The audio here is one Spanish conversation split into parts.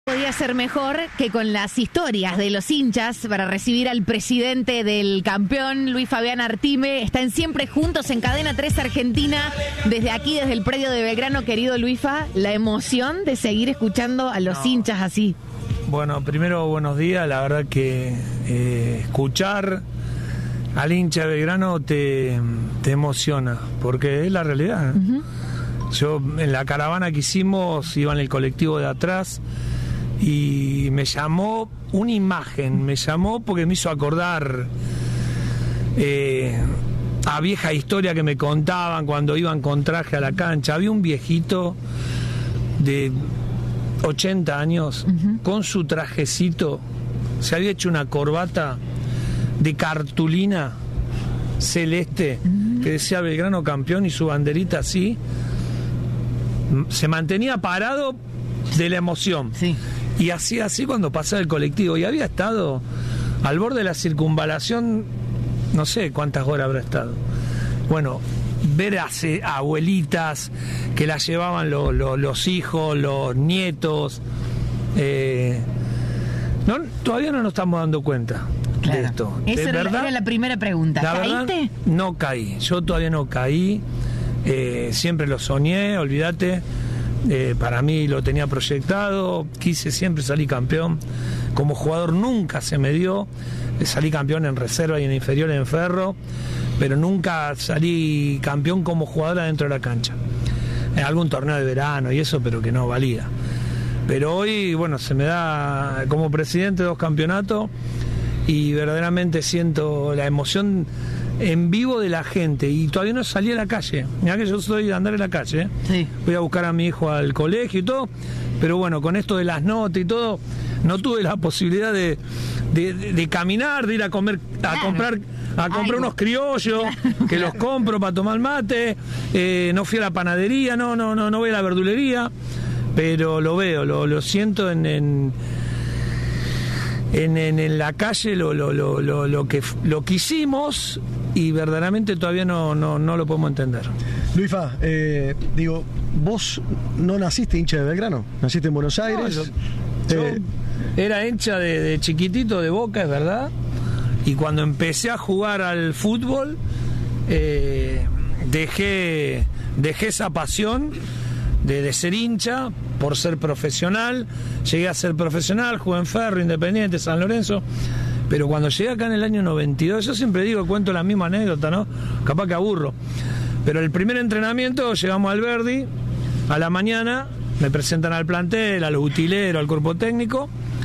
Podía ser mejor que con las historias de los hinchas para recibir al presidente del campeón, Luis Fabián Artime. Están siempre juntos en Cadena 3 Argentina, desde aquí, desde el predio de Belgrano. Querido Luisfa, la emoción de seguir escuchando a los hinchas así. Bueno, primero, buenos días. La verdad que escuchar al hincha de Belgrano te emociona, porque es la realidad. Yo, en la caravana que hicimos, iba en el colectivo de atrás y me llamó una imagen, porque me hizo acordar a vieja historia que me contaban cuando iban con traje a la cancha. Había un viejito de 80 años con su trajecito, se había hecho una corbata de cartulina celeste que decía Belgrano campeón y su banderita así. Se mantenía parado de la emoción. Sí. Y hacía así cuando pasaba el colectivo. Y había estado al borde de la circunvalación, no sé cuántas horas habrá estado. Bueno, ver a abuelitas que las llevaban los hijos, los nietos. Todavía no nos estamos dando cuenta de esto. Esa era la primera pregunta. ¿Caíste? No caí. Yo todavía no caí. Siempre lo soñé, olvídate. Para mí lo tenía proyectado, quise siempre salir campeón. Como jugador nunca se me dio, salí campeón en reserva y en inferior en Ferro, pero nunca salí campeón como jugador adentro de la cancha. En algún torneo de verano y eso, pero que no valía. Pero hoy, bueno, se me da como presidente 2 campeonatos y verdaderamente siento la emoción en vivo de la gente, y todavía no salí a la calle. Mirá que yo soy de andar en la calle, Sí. Voy a buscar a mi hijo al colegio y todo, pero bueno, con esto de las notas y todo, no tuve la posibilidad de caminar, de ir a comer, a comprar unos criollos, que los compro para tomar mate. No fui a la panadería, no voy a la verdulería, pero lo veo, lo siento en la calle, lo que hicimos, y verdaderamente todavía no lo podemos entender. Luisfa, vos no naciste hincha de Belgrano, naciste en Buenos Aires. Yo era hincha de chiquitito de Boca, es verdad, y cuando empecé a jugar al fútbol dejé esa pasión de ser hincha por ser profesional. Llegué a ser profesional, jugué en Ferro, Independiente, San Lorenzo, pero cuando llegué acá en el año 92, yo siempre cuento la misma anécdota, ¿no? Capaz que aburro, pero el primer entrenamiento llegamos al Verdi a la mañana, me presentan al plantel, a los utileros, al cuerpo técnico,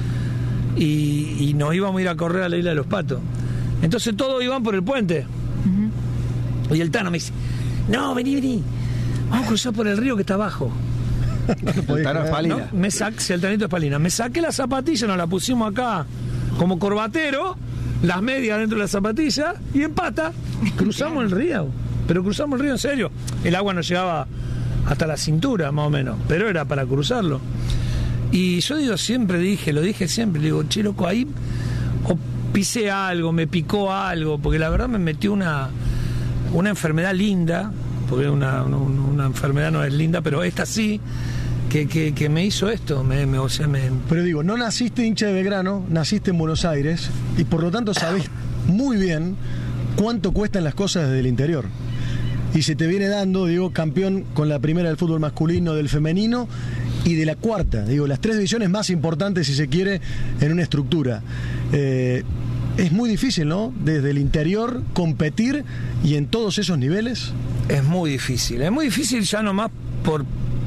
y nos íbamos a ir a correr a la Isla de los Patos. Entonces todos iban por el puente, y el Tano me dice: no, vení, vamos a cruzar por el río que está abajo. El Tano Espalina. El Tanito Espalina. Me saqué la zapatilla, nos la pusimos acá como corbatero, las medias dentro de la zapatilla, y en pata cruzamos el río. Pero cruzamos el río en serio. El agua nos llegaba hasta la cintura, más o menos, pero era para cruzarlo. Y yo lo dije siempre, che, loco, ahí o pisé algo, me picó algo, porque la verdad me metió una enfermedad linda, porque una enfermedad no es linda, pero esta sí, que me hizo esto. Pero no naciste hincha de Belgrano, naciste en Buenos Aires, y por lo tanto sabés muy bien cuánto cuestan las cosas desde el interior. Y se te viene dando, campeón con la primera del fútbol masculino, del femenino y de la cuarta, las 3 divisiones más importantes, si se quiere, en una estructura. Es muy difícil, ¿no? Desde el interior competir y en todos esos niveles. Es muy difícil ya nomás por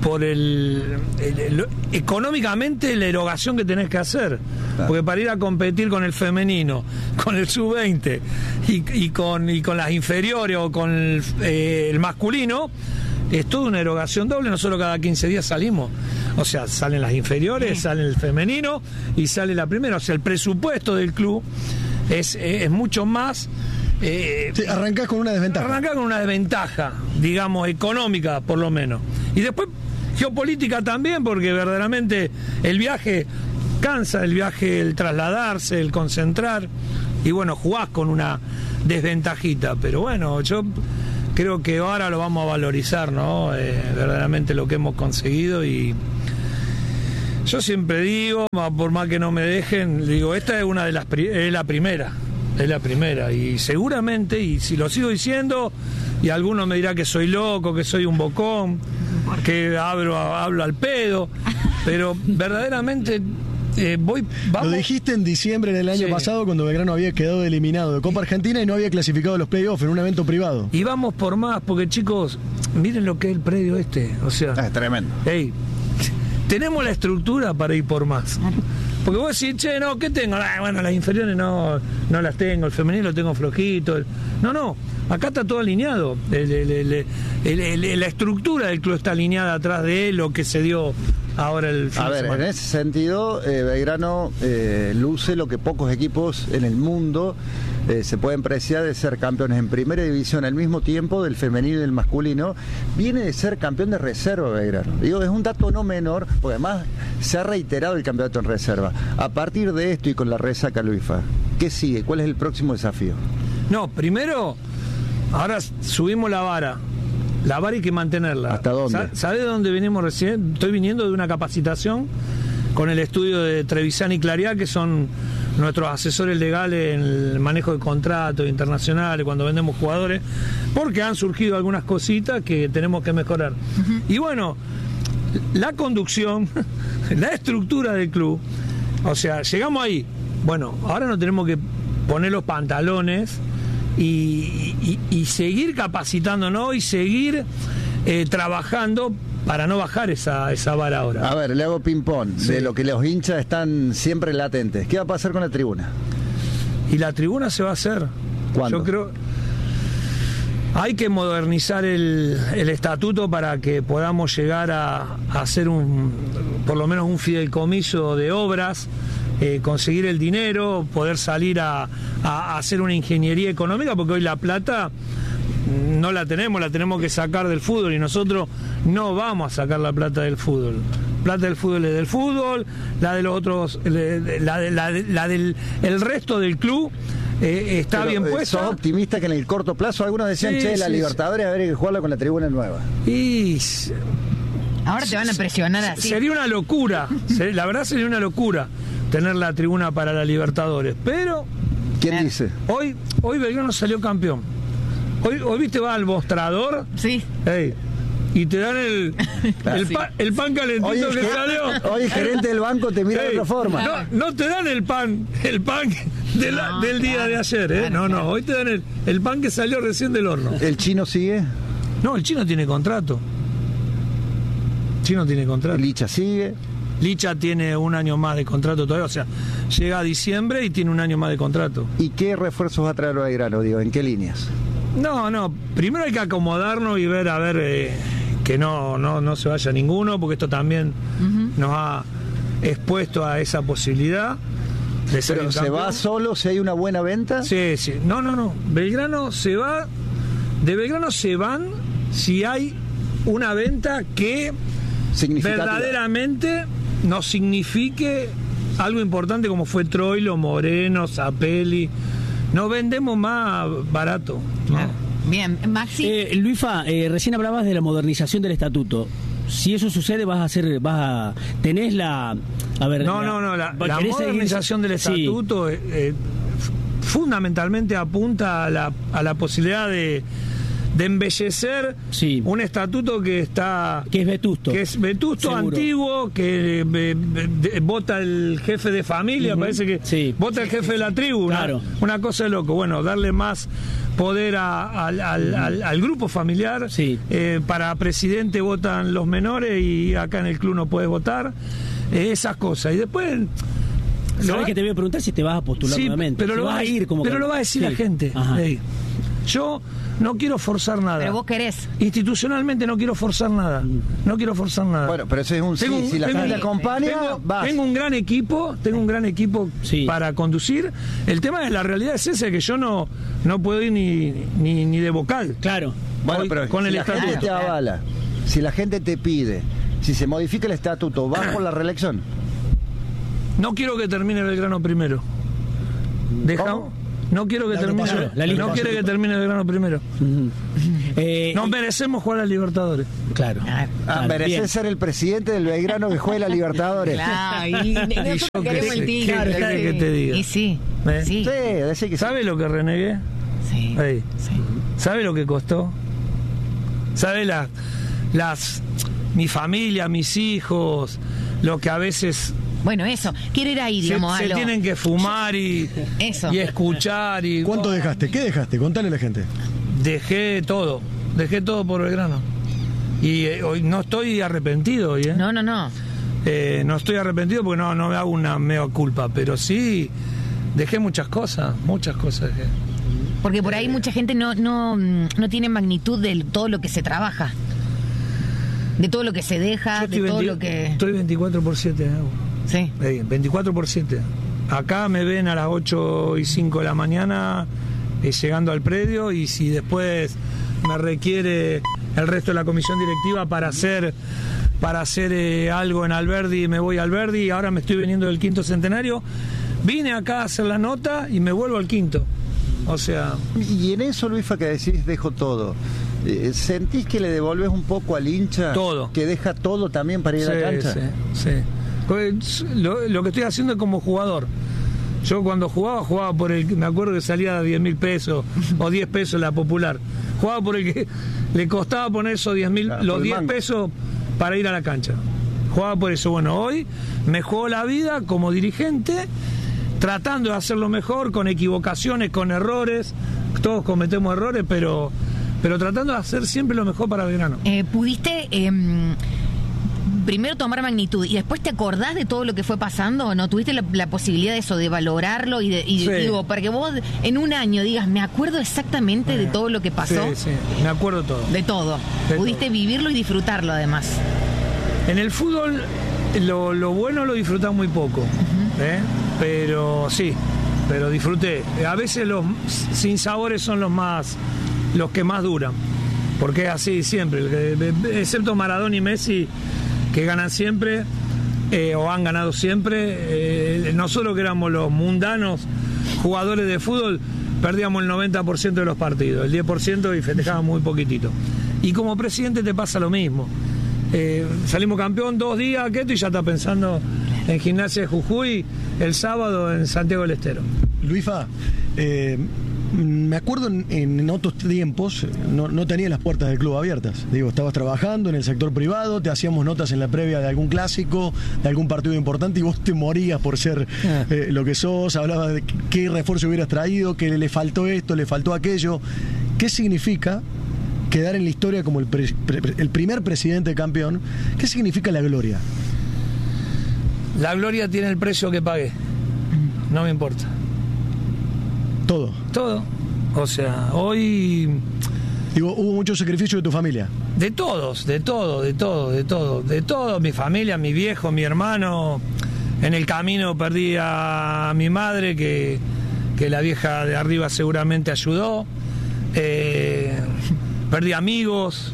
económicamente la erogación que tenés que hacer. Claro. Porque para ir a competir con el femenino, con el sub-20 y con las inferiores o con el masculino, es toda una erogación doble. Nosotros cada 15 días salimos. O sea, salen las inferiores, sale el femenino y sale la primera. O sea, el presupuesto del club es mucho más. Arrancás con una desventaja. Digamos, económica por lo menos. Y después geopolítica también, porque verdaderamente el viaje cansa, el trasladarse, el concentrar, y bueno, jugás con una desventajita, pero bueno, yo creo que ahora lo vamos a valorizar, ¿no? Verdaderamente lo que hemos conseguido, y Yo siempre digo, por más que no me dejen, digo, esta es una de las es la primera. Es la primera. Y seguramente, y si lo sigo diciendo, y alguno me dirá que soy loco, que soy un bocón, que hablo al pedo, pero verdaderamente vamos. Lo dijiste en diciembre del año pasado, cuando Belgrano había quedado eliminado de Copa Argentina y no había clasificado a los playoffs en un evento privado. Y vamos por más, porque chicos, miren lo que es el predio este. O sea, es tremendo. Hey, tenemos la estructura para ir por más. Porque vos decís, che, no, ¿qué tengo? Bueno, las inferiores no las tengo, el femenino lo tengo flojito. No, acá está todo alineado. La estructura del club está alineada atrás de lo que se dio ahora el fin de semana. A ver, en ese sentido, Belgrano luce lo que pocos equipos en el mundo se pueden preciar de ser campeones en primera división al mismo tiempo del femenino y del masculino. Viene de ser campeón de reserva Belgrano. Digo, es un dato no menor, porque además se ha reiterado el campeonato en reserva. A partir de esto y con la resaca, Luifa, ¿qué sigue? ¿Cuál es el próximo desafío? No, primero, ahora subimos la vara. La vara hay que mantenerla. ¿Hasta dónde? ¿Sabés de dónde venimos recién? Estoy viniendo de una capacitación con el estudio de Trevisan y Clariá, que son nuestros asesores legales en el manejo de contratos internacionales, cuando vendemos jugadores, porque han surgido algunas cositas que tenemos que mejorar. Y bueno, la conducción, la estructura del club, o sea, llegamos ahí. Bueno, ahora nos tenemos que poner los pantalones y seguir capacitándonos y seguir trabajando para no bajar esa vara ahora. A ver, le hago ping-pong de lo que los hinchas están siempre latentes. ¿Qué va a pasar con la tribuna? Y la tribuna se va a hacer. ¿Cuándo? Yo creo hay que modernizar el estatuto para que podamos llegar a hacer por lo menos un fideicomiso de obras, conseguir el dinero, poder salir a hacer una ingeniería económica, porque hoy la plata no la tenemos que sacar del fútbol, y nosotros no vamos a sacar la plata del fútbol. Plata del fútbol es del fútbol, la de los otros, la del el resto del club está bien puesta. ¿Sos optimista que en el corto plazo algunos decían, la Libertadores a ver, hay que jugarla con la tribuna nueva? Y ahora te van a presionar así. Sería una locura, la verdad sería una locura tener la tribuna para la Libertadores, pero ¿quién dice? Hoy Belgrano salió campeón. Hoy viste, va al mostrador. Sí. Hey, y te dan el pan calentito que salió. Hoy el gerente del banco te mira de otra forma. No te dan el pan del día de ayer, No, hoy te dan el pan que salió recién del horno. ¿El chino sigue? No, el chino tiene contrato. Licha sigue. Licha tiene un año más de contrato todavía, o sea, llega a diciembre y tiene un año más de contrato. ¿Y qué refuerzos va a traer Belgrano? Digo, ¿en qué líneas? No, primero hay que acomodarnos y ver, que no se vaya ninguno, porque esto también nos ha expuesto a esa posibilidad de ser. ¿Pero se va solo si hay una buena venta? Sí. No. Belgrano se va. De Belgrano se van si hay una venta que verdaderamente nos signifique algo importante, como fue Troilo, Moreno, Zapelli. No vendemos más barato. No. Bien, Maxi. Luifa, recién hablabas de la modernización del estatuto. Si eso sucede, tenés la... A ver, la modernización del estatuto fundamentalmente apunta a la posibilidad de embellecer un estatuto que es vetusto, antiguo, que vota el jefe de familia, parece que vota el jefe de la tribu, una cosa de loco. Bueno, darle más poder al grupo familiar. Para presidente votan los menores y acá en el club no puedes votar, esas cosas. Y después sabes que te voy a preguntar si te vas a postular nuevamente, pero lo va a decir la gente. Yo no quiero forzar nada. Pero vos querés. Institucionalmente no quiero forzar nada. Bueno, pero eso es un si la gente acompaña, vas. Tengo un gran equipo para conducir. El tema de la realidad es esa, que yo no puedo ir ni de vocal. Claro. Bueno, pero con el estatuto. Si la gente te avala, si la gente te pide, si se modifica el estatuto, ¿vas por la reelección? No quiero que termine Belgrano primero. No quiero que termine que termine el Belgrano primero. No merecemos jugar a Libertadores. Claro. Mereces ser el presidente del Belgrano que juegue la Libertadores. Claro, y nosotros queremos el título. ¿Qué querés que te diga? Y sí. Sí, decí que ¿Sabe lo que renegué? Sí. ¿Sabe lo que costó? ¿Sabe mi familia, mis hijos, lo que a veces... Bueno, eso. Quiero ir ahí, digamos, se tienen que fumar y escuchar. ¿Cuánto dejaste? ¿Qué dejaste? Contale a la gente. Dejé todo por Belgrano. Y hoy no estoy arrepentido hoy, ¿eh? No. No estoy arrepentido porque no me hago una mea culpa, pero sí dejé muchas cosas dejé. Porque por ahí mucha gente no tiene magnitud de todo lo que se trabaja. De todo lo que se deja, de todo lo que... Estoy 24/7, hago. Sí. 24/7. Acá me ven a las 8:05 de la mañana llegando al predio, y si después me requiere el resto de la comisión directiva para hacer algo en Alberdi, me voy a Alberdi. Y ahora me estoy viniendo del quinto centenario. Vine acá a hacer la nota y me vuelvo al quinto. O sea... Y en eso, Luisfa, que decís dejo todo, ¿sentís que le devolves un poco al hincha? Todo. ¿Que deja todo también para ir a la cancha? Sí. Pues lo que estoy haciendo es como jugador. Yo cuando jugaba por el... Me acuerdo que salía 10.000 pesos o 10 pesos la Popular. Jugaba por el que le costaba poner esos 10.000, los 10 pesos para ir a la cancha. Jugaba por eso. Bueno, hoy me juego la vida como dirigente, tratando de hacerlo mejor, con equivocaciones, con errores. Todos cometemos errores, pero tratando de hacer siempre lo mejor para Belgrano. ¿Pudiste primero tomar magnitud y después te acordás de todo lo que fue pasando o no? ¿Tuviste la posibilidad de eso, de valorarlo y digo, para que vos en un año digas, me acuerdo exactamente de todo lo que pasó? Sí, me acuerdo todo. De todo. Pudiste vivirlo y disfrutarlo además. En el fútbol lo bueno lo disfrutás muy poco, pero disfruté. A veces los sinsabores son los que más duran, porque es así siempre, excepto Maradona y Messi, que ganan siempre o han ganado siempre. Nosotros, que éramos los mundanos jugadores de fútbol, perdíamos el 90% de los partidos, el 10% y festejábamos muy poquitito. Y como presidente te pasa lo mismo. Salimos campeón 2 días, y ya está pensando en Gimnasia de Jujuy el sábado en Santiago del Estero. Luisfa, me acuerdo en otros tiempos no tenías las puertas del club abiertas. Digo, estabas trabajando en el sector privado, te hacíamos notas en la previa de algún clásico, de algún partido importante, y vos te morías por ser lo que sos. Hablabas de qué refuerzo hubieras traído, que le faltó esto, le faltó aquello. ¿Qué significa quedar en la historia como el primer presidente campeón? ¿Qué significa la gloria? La gloria tiene el precio que pagué. No me importa. Todo. O sea, hoy... Digo, hubo mucho sacrificio de tu familia. De todos. Mi familia, mi viejo, mi hermano. En el camino perdí a mi madre, que la vieja de arriba seguramente ayudó. Perdí amigos.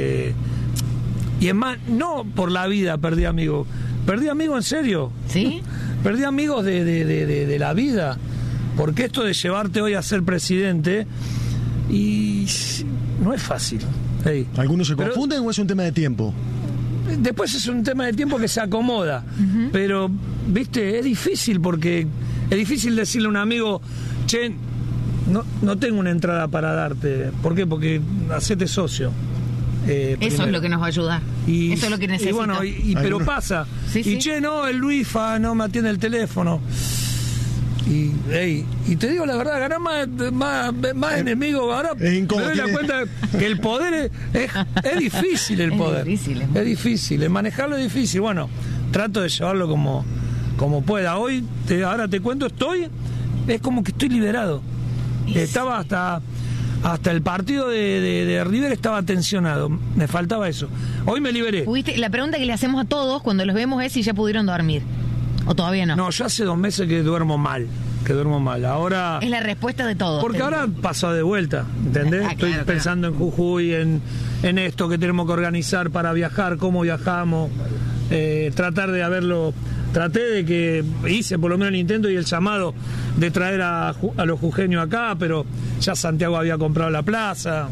Y es más, no por la vida perdí amigos. Perdí amigos en serio. ¿Sí? Perdí amigos de la vida. Porque esto de llevarte hoy a ser presidente, y no es fácil. ¿Algunos se confunden o es un tema de tiempo? Después es un tema de tiempo que se acomoda. Pero, viste, es difícil, porque es difícil decirle a un amigo, che, no tengo una entrada para darte. ¿Por qué? Porque hacete socio. Eso es lo que nos va a ayudar. Eso es lo que necesito. Y bueno, pero pasa. Sí. Che, no, el Luisfa no me atiende el teléfono. Y te digo la verdad, ganás más enemigos. Ahora me doy la cuenta que el poder es difícil. El poder es difícil, manejarlo es difícil. Bueno, trato de llevarlo como pueda. Ahora te cuento, es como que estoy liberado. Estaba hasta el partido de River, estaba tensionado, me faltaba eso. Hoy me liberé. La pregunta que le hacemos a todos cuando los vemos es si ya pudieron dormir. ¿O todavía no? No, yo hace 2 meses que duermo mal. Ahora... Es la respuesta de todos. Porque ahora paso de vuelta, ¿entendés? Estoy pensando en Jujuy, en esto que tenemos que organizar para viajar, cómo viajamos, tratar de haberlo traté de que hice por lo menos el intento y el llamado de traer a los jujeños acá, pero ya Santiago había comprado la plaza.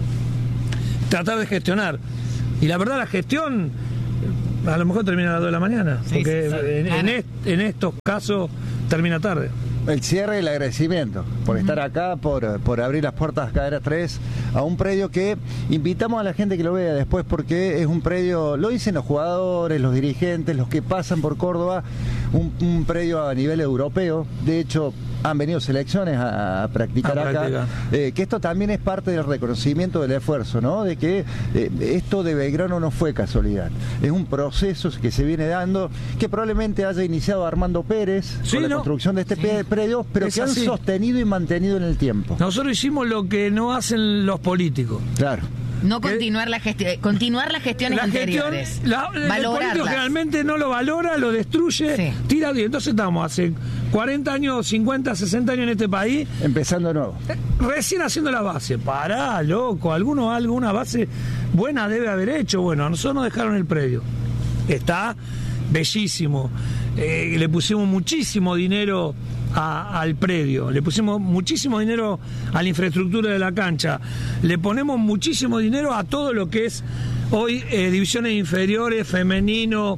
Tratar de gestionar. Y la verdad, la gestión a lo mejor termina a las 2 de la mañana, porque en estos casos termina tarde. El cierre y el agradecimiento por estar acá, por abrir las puertas Cadena 3 a un predio que invitamos a la gente que lo vea después, porque es un predio, lo dicen los jugadores, los dirigentes, los que pasan por Córdoba, un predio a nivel europeo. De hecho, han venido selecciones a practicar acá, que esto también es parte del reconocimiento del esfuerzo, ¿no? De que esto de Belgrano no fue casualidad, es un proceso que se viene dando, que probablemente haya iniciado Armando Pérez con la construcción de este predio, pero que han sostenido y mantenido en el tiempo. Nosotros hicimos lo que no hacen los políticos. Claro. No continuar la gestión, continuar las gestiones anteriores. El político generalmente no lo valora, lo destruye, tira. Y entonces estamos hace 40 años, 50, 60 años en este país. Empezando de nuevo. Recién haciendo la base. Pará, loco, alguna base buena debe haber hecho. Bueno, a nosotros nos dejaron el predio. Está bellísimo. Le pusimos muchísimo dinero al predio, le pusimos muchísimo dinero a la infraestructura de la cancha, le ponemos muchísimo dinero a todo lo que es hoy divisiones inferiores, femenino,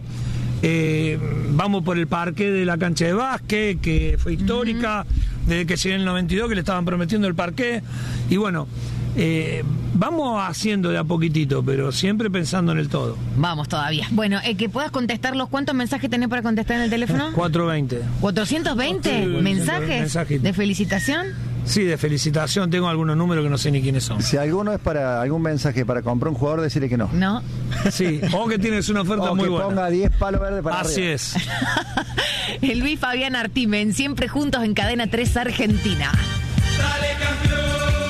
vamos por el parque de la cancha de básquet, que fue histórica, desde que llegué en el 92, que le estaban prometiendo el parque, y bueno, vamos haciendo de a poquitito, pero siempre pensando en el todo. Vamos todavía. Bueno, que puedas contestarlos. ¿Cuántos mensajes tenés para contestar en el teléfono? 420. ¿420 mensajes de felicitación? Sí, de felicitación. Tengo algunos números que no sé ni quiénes son. Si alguno es para algún mensaje para comprar un jugador, decirle que no. No. Sí, o que tienes una oferta o muy que buena. Ponga 10 palos verdes para Así arriba. es. El Luis Fabián Artimen, siempre juntos en Cadena 3 Argentina. Dale campeón.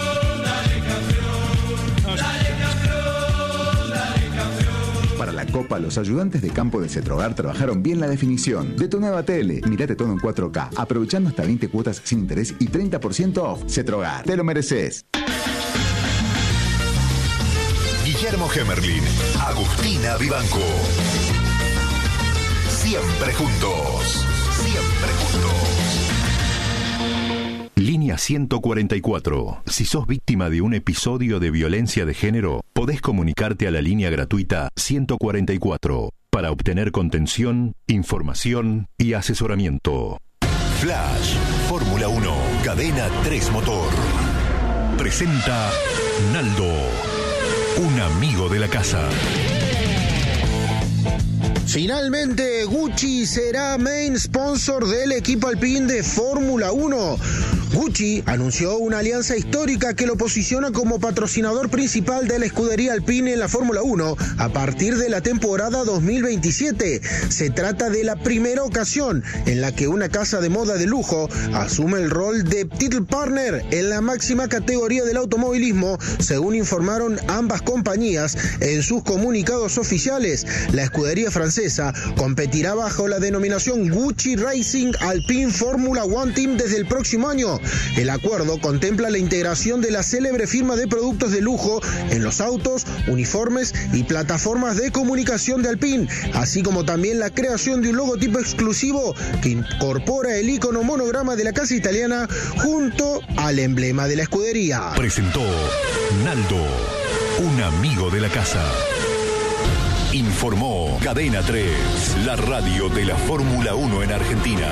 Para la Copa, los ayudantes de campo de Cetrogar trabajaron bien la definición. De tu nueva tele, mirate todo en 4K, aprovechando hasta 20 cuotas sin interés y 30% off. Cetrogar, te lo mereces. Guillermo Gemerlin, Agustina Vivanco. Siempre juntos. Siempre juntos. Línea 144. Si sos víctima de un episodio de violencia de género, podés comunicarte a la línea gratuita 144 para obtener contención, información y asesoramiento. Flash, Fórmula 1, Cadena 3 Motor. Presenta Naldo, un amigo de la casa. Finalmente, Gucci será main sponsor del equipo Alpine de Fórmula 1. Gucci anunció una alianza histórica que lo posiciona como patrocinador principal de la escudería Alpine en la Fórmula 1 a partir de la temporada 2027. Se trata de la primera ocasión en la que una casa de moda de lujo asume el rol de title partner en la máxima categoría del automovilismo, según informaron ambas compañías en sus comunicados oficiales. La escudería francesa competirá bajo la denominación Gucci Racing Alpine Formula One Team desde el próximo año. El acuerdo contempla la integración de la célebre firma de productos de lujo en los autos, uniformes y plataformas de comunicación de Alpine, así como también la creación de un logotipo exclusivo que incorpora el icono monograma de la casa italiana junto al emblema de la escudería. Presentó Naldo, un amigo de la casa. Informó Cadena 3, la radio de la Fórmula 1 en Argentina.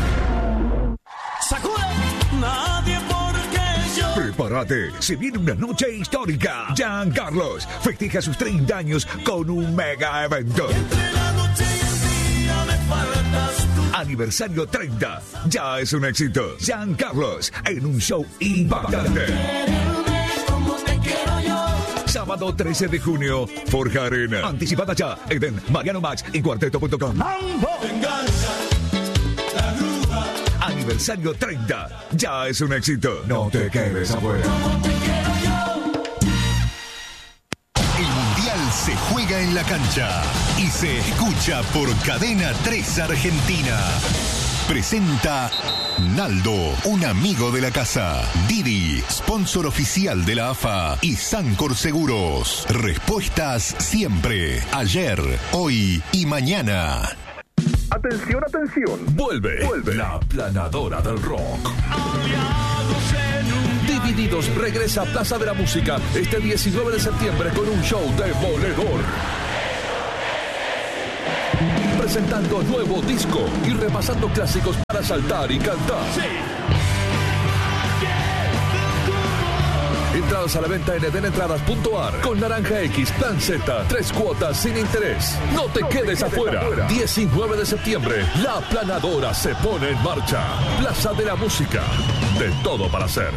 Nadie porque yo. Prepárate, se viene una noche histórica. Giancarlos festeja sus 30 años con un mega evento. Entre la noche y el día me faltas tú. Aniversario 30, ya es un éxito. Giancarlos en un show impactante. Como te quiero yo. Sábado 13 de junio, Forja Arena. Anticipada ya, Eden, Mariano Max y Cuarteto.com. Venganza, la grúa. Aniversario 30, ya es un éxito. No te quedes afuera. Como te quiero yo. El Mundial se juega en la cancha y se escucha por Cadena 3 Argentina. Presenta Naldo, un amigo de la casa. Didi, sponsor oficial de la AFA y Sancor Seguros. Respuestas siempre, ayer, hoy y mañana. Atención, atención. Vuelve la Planadora del Rock. Divididos regresa a Plaza de la Música este 19 de septiembre con un show demoledor. Presentando nuevo disco y repasando clásicos para saltar y cantar. Entradas a la venta en edenentradas.ar con Naranja X, Plan Z, 3 cuotas sin interés. No te quedes afuera. 19 de septiembre, la Planadora se pone en marcha. Plaza de la Música. De todo para hacer.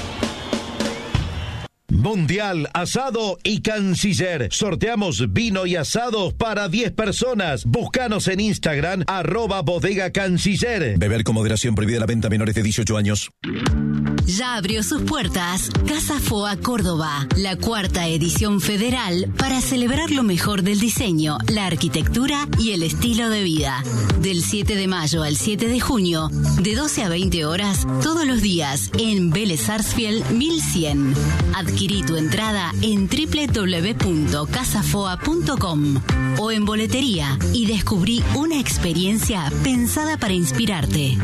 Mundial Asado y Canciller. Sorteamos vino y asados para 10 personas. Búscanos en Instagram, @bodega canciller. Beber con moderación, prohibida la venta a menores de 18 años. Ya abrió sus puertas Casa Foa Córdoba, la 4ª edición federal para celebrar lo mejor del diseño, la arquitectura y el estilo de vida. Del 7 de mayo al 7 de junio, de 12 a 20 horas, todos los días en Vélez Sarsfield 1100. Adquirí tu entrada en www.casafoa.com o en boletería y descubrí una experiencia pensada para inspirarte.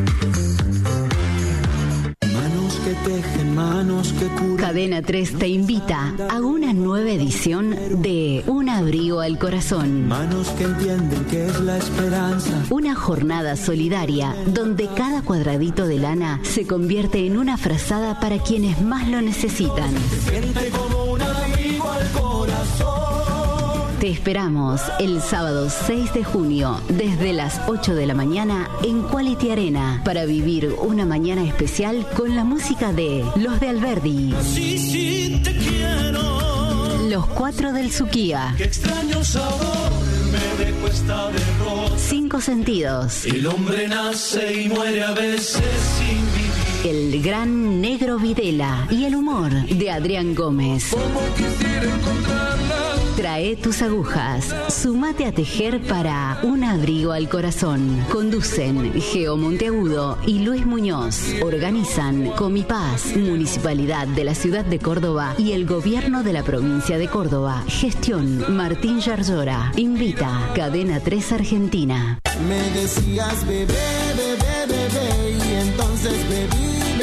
Cadena 3 te invita a una nueva edición de Un Abrigo al Corazón. Manos que entienden que es la esperanza. Una jornada solidaria donde cada cuadradito de lana se convierte en una frazada para quienes más lo necesitan. Se siente como un abrigo al corazón. Te esperamos el sábado 6 de junio desde las 8 de la mañana en Quality Arena para vivir una mañana especial con la música de Los de Alberdi. Sí, te quiero. Los 4 del Suquía. Qué extraño sabor me dejó esta derrota. 5 sentidos. El hombre nace y muere a veces sin vivir. El gran Negro Videla y el humor de Adrián Gómez. Como quisiera encontrarla. Trae tus agujas, sumate a tejer para Un Abrigo al Corazón. Conducen Geo Monteagudo y Luis Muñoz. Organizan Comipaz, Municipalidad de la Ciudad de Córdoba y el Gobierno de la Provincia de Córdoba. Gestión Martín Yarzora. Invita Cadena 3 Argentina. Me decías bebé, bebé, bebé y entonces bebí.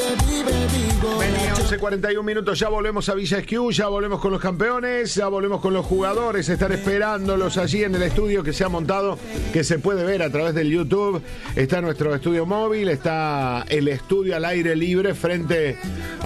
11:41 minutos, ya volvemos a Villa Esquiú, ya volvemos con los campeones, ya volvemos con los jugadores, están esperándolos allí en el estudio que se ha montado, que se puede ver a través del YouTube. Está nuestro estudio móvil, está el estudio al aire libre frente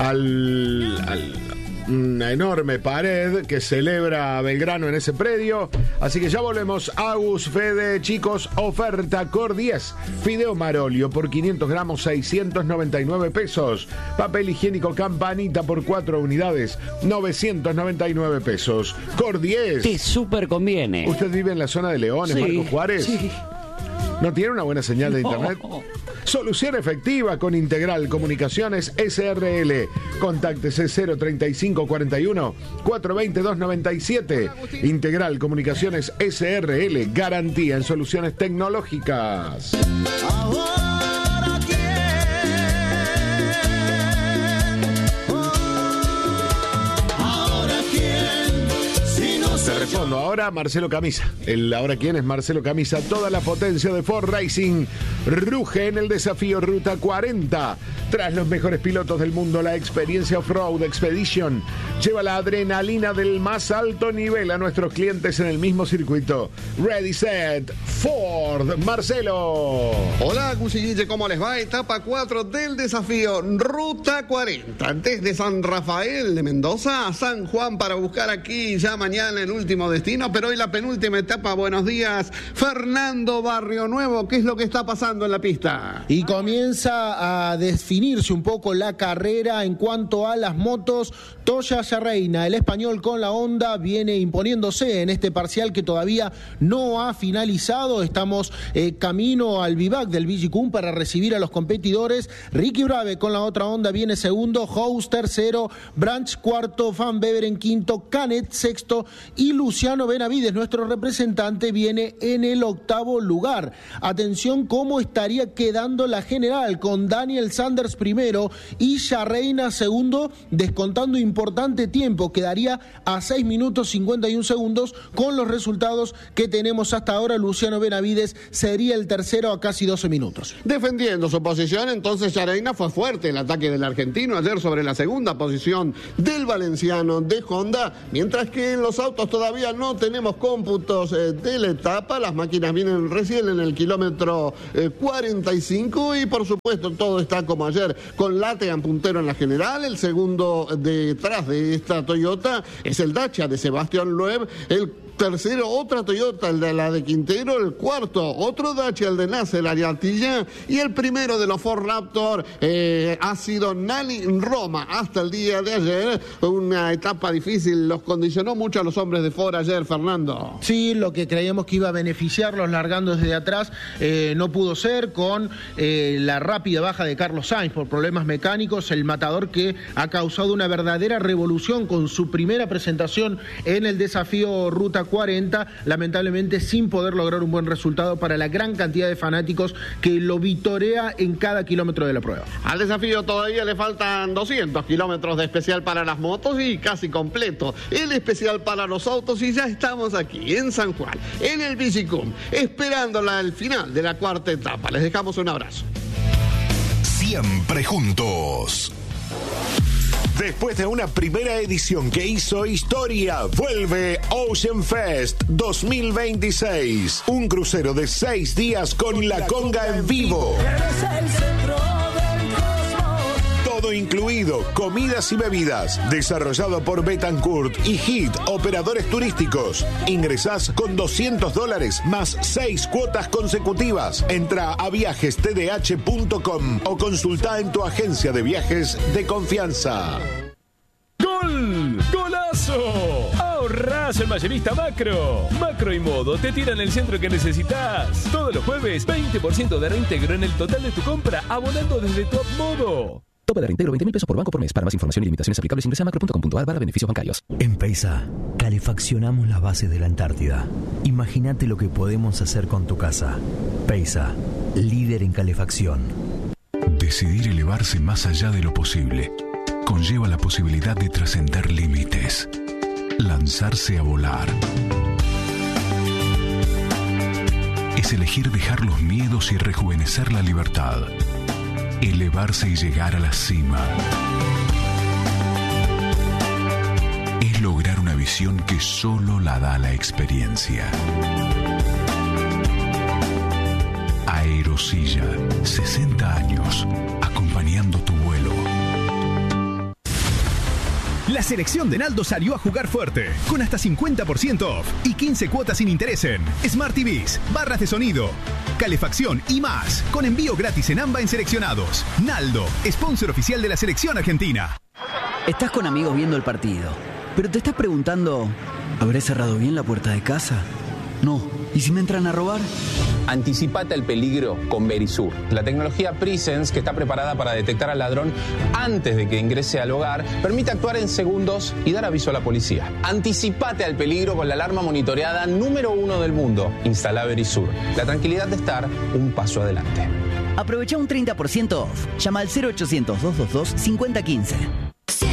una enorme pared que celebra Belgrano en ese predio. Así que ya volvemos. Agus, Fede, chicos, oferta Cor 10. Fideo Marolio por 500 gramos, 699 pesos. Papel higiénico Campanita por 4 unidades, 999 pesos. Cor 10. Te súper conviene. ¿Usted vive en la zona de Leones, sí, Marco Juárez? Sí. ¿No tiene una buena señal de internet? Solución efectiva con Integral Comunicaciones SRL. Contáctese 035 41 420 297. Integral Comunicaciones SRL. Garantía en soluciones tecnológicas. Te respondo, ahora Marcelo Camisa. Ahora quién es Marcelo Camisa. Toda la potencia de Ford Racing ruge en el desafío Ruta 40. Tras los mejores pilotos del mundo, la experiencia Off-Road Expedition lleva la adrenalina del más alto nivel a nuestros clientes en el mismo circuito. Ready, set, Ford. Marcelo. Hola, Cuchillille, ¿cómo les va? Etapa 4 del desafío Ruta 40. Desde San Rafael de Mendoza a San Juan para buscar aquí ya mañana el último destino, pero hoy la penúltima etapa. Buenos días, Fernando Barrio Nuevo. ¿Qué es lo que está pasando en la pista? Y comienza a definirse un poco la carrera en cuanto a las motos. Toya Reina, el español con la Honda, viene imponiéndose en este parcial que todavía no ha finalizado. Estamos camino al vivac del Vigicum para recibir a los competidores. Ricky Brave con la otra Honda viene segundo, House tercero, Branch cuarto, Van Beveren quinto, Canet sexto y Luciano Benavides, nuestro representante, viene en el octavo lugar. Atención cómo cómo estaría quedando la general, con Daniel Sanders primero y Yarreina segundo, descontando importante tiempo. Quedaría a 6 minutos 51 segundos. Con los resultados que tenemos hasta ahora, Luciano Benavides sería el tercero a casi 12 minutos. Defendiendo su posición, entonces Yarreina, fue fuerte el ataque del argentino ayer sobre la segunda posición del valenciano de Honda, mientras que en los autos todavía no tenemos cómputos de la etapa. Las máquinas vienen recién en el kilómetro 45 y por supuesto todo está como ayer, con Lategan puntero en la general. El segundo detrás de esta Toyota es el Dacia de Sebastián Loeb, el tercero otra Toyota, el de la de Quintero, el cuarto otro Dacia, el de Nasser Ariatilla, y el primero de los Ford Raptor ha sido Nani Roma hasta el día de ayer. Una etapa difícil, los condicionó mucho a los hombres de Ford ayer, Fernando. Sí, lo que creíamos que iba a beneficiarlos largando desde atrás no pudo ser, con la rápida baja de Carlos Sainz por problemas mecánicos, el matador que ha causado una verdadera revolución con su primera presentación en el desafío Ruta 40, lamentablemente sin poder lograr un buen resultado para la gran cantidad de fanáticos que lo vitorea en cada kilómetro de la prueba. Al desafío todavía le faltan 200 kilómetros de especial para las motos y casi completo el especial para los autos, y ya estamos aquí en San Juan, en el Bicicum, esperándola al final de la cuarta etapa. Les dejamos un abrazo. Siempre juntos. Después de una primera edición que hizo historia, vuelve Ocean Fest 2026. Un crucero de 6 días con La Conga en vivo. Todo incluido, comidas y bebidas. Desarrollado por Betancourt y HIT, operadores turísticos. Ingresás con $200 más 6 cuotas consecutivas. Entra a viajestdh.com o consulta en tu agencia de viajes de confianza. ¡Gol! ¡Golazo! Ahorrás en Mayorista Macro. Macro y Modo te tiran el centro que necesitas. Todos los jueves, 20% de reintegro en el total de tu compra, abonando desde Top Modo. Tope de reintegro, 20.000 pesos por banco por mes. Para más información y limitaciones aplicables, ingresa a macro.com.ar/beneficios bancarios. En Peisa, calefaccionamos las bases de la Antártida. Imagínate lo que podemos hacer con tu casa. Peisa, líder en calefacción. Decidir elevarse más allá de lo posible conlleva la posibilidad de trascender límites. Lanzarse a volar. Es elegir dejar los miedos y rejuvenecer la libertad. Elevarse y llegar a la cima. Es lograr una visión que solo la da la experiencia. Aerosilla, 60 años, acompañando tu vuelo. La selección de Naldo salió a jugar fuerte, con hasta 50% off y 15 cuotas sin interés en Smart TVs, barras de sonido, calefacción y más, con envío gratis en AMBA en seleccionados. Naldo, sponsor oficial de la selección argentina. Estás con amigos viendo el partido, pero te estás preguntando, ¿habré cerrado bien la puerta de casa? No. ¿Y si me entran a robar? Anticipate al peligro con Verisur, la tecnología Presence que está preparada para detectar al ladrón antes de que ingrese al hogar, permite actuar en segundos y dar aviso a la policía. Anticipate al peligro con la alarma monitoreada número 1 del mundo. Instala Verisur, la tranquilidad de estar un paso adelante. Aprovecha un 30% off. Llama al 0800 222 5015.